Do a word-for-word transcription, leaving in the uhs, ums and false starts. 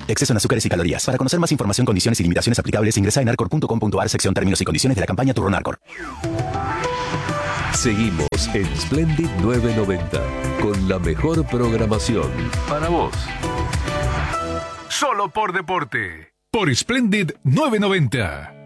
Exceso en azúcares y calorías. Para conocer más información, condiciones y limitaciones aplicables, ingresa en arcor punto com punto a r, sección términos y condiciones de la campaña Turrón Arcor. Seguimos en Splendid novecientos noventa con la mejor programación para vos. Solo por deporte. Por Splendid novecientos noventa.